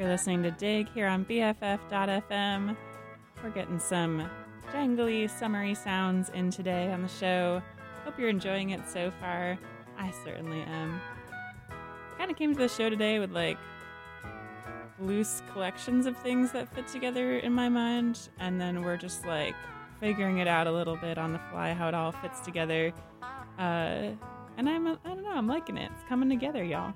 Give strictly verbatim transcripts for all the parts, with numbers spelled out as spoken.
You're listening to Dig here on B F F dot F M. We're getting some jangly, summery sounds in today on the show. Hope you're enjoying it so far. I certainly am. Kind of came to the show today with like loose collections of things that fit together in my mind, and then we're just like figuring it out a little bit on the fly how it all fits together. Uh, and I'm, I don't know, I'm liking it. It's coming together, y'all.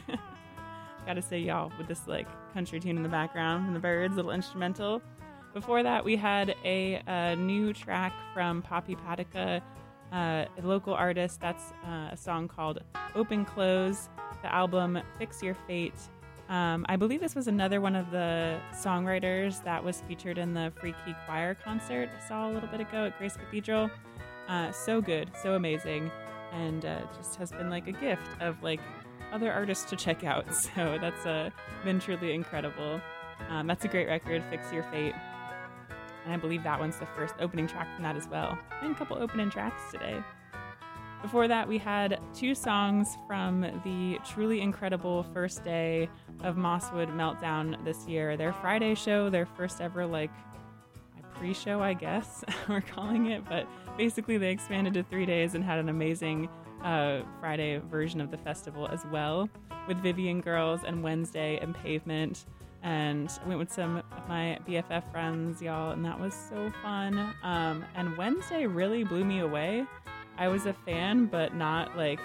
Gotta say y'all with this like country tune in the background from the Byrds, little instrumental. Before that, we had a, a new track from Poppy Patica, uh, a local artist. That's uh, a song called Open Close, the album Fix Your Fate. Um, I believe this was another one of the songwriters that was featured in the Free Key Choir concert I saw a little bit ago at Grace Cathedral. Uh, so good, so amazing, and uh, just has been like a gift of like other artists to check out. So that's uh, been truly incredible. Um, that's a great record, Fix Your Fate. And I believe that one's the first opening track from that as well. And a couple opening tracks today. Before that, we had two songs from the truly incredible first day of Mosswood Meltdown this year. Their Friday show, their first ever, like, pre-show, I guess we're calling it. But basically, they expanded to three days and had an amazing uh, Friday version of the festival as well, with Vivian Girls and Wednesday and Pavement. And I went with some of my B F F friends, y'all, and that was so fun. Um, and Wednesday really blew me away. I was a fan, but not like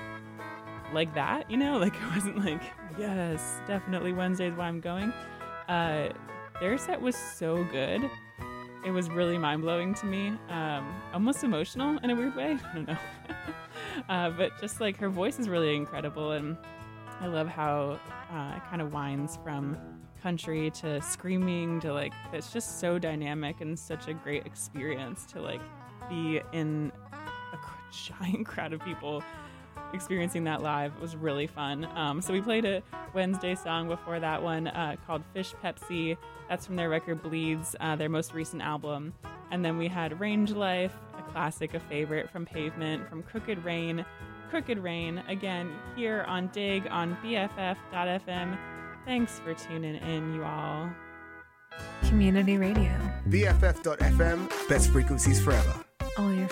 like that, you know? Like, I wasn't like, yes, definitely Wednesday's why I'm going. Uh, their set was so good. It was really mind-blowing to me. Um, almost emotional in a weird way. I don't know. uh, but just like her voice is really incredible, and I love how uh, it kind of winds from country to screaming to like, it's just so dynamic and such a great experience to like be in a giant crowd of people experiencing that live. It was really fun. Um, so we played a Wednesday song before that one uh, called Fish Pepsi. That's from their record Bleeds, uh, their most recent album. And then we had Range Life, a classic, a favorite from Pavement, from Crooked Rain. Crooked Rain, again, here on Dig on B F F dot F M. Thanks for tuning in, you all. Community Radio. B F F dot F M, best frequencies forever. All your